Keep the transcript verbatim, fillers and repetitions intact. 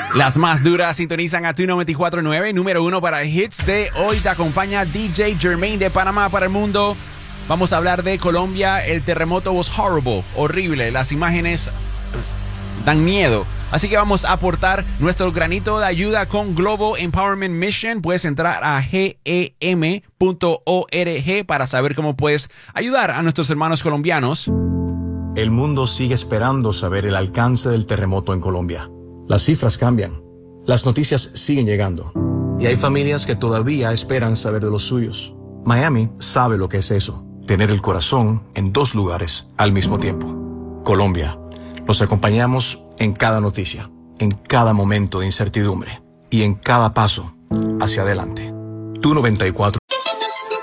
Las más duras sintonizan a tu noventa y cuatro punto nueve, número uno para hits de hoy. Te acompaña D J Jermaine de Panamá para el mundo. Vamos a hablar de Colombia. El terremoto was horrible, horrible. Las imágenes dan miedo. Así que vamos a aportar nuestro granito de ayuda con Global Empowerment Mission. Puedes entrar a gem punto org para saber cómo puedes ayudar a nuestros hermanos colombianos. El mundo sigue esperando saber el alcance del terremoto en Colombia. Las cifras cambian, las noticias siguen llegando y hay familias que todavía esperan saber de los suyos. Miami sabe lo que es eso, tener el corazón en dos lugares al mismo tiempo. Colombia, nos acompañamos en cada noticia, en cada momento de incertidumbre y en cada paso hacia adelante. Tu noventa y cuatro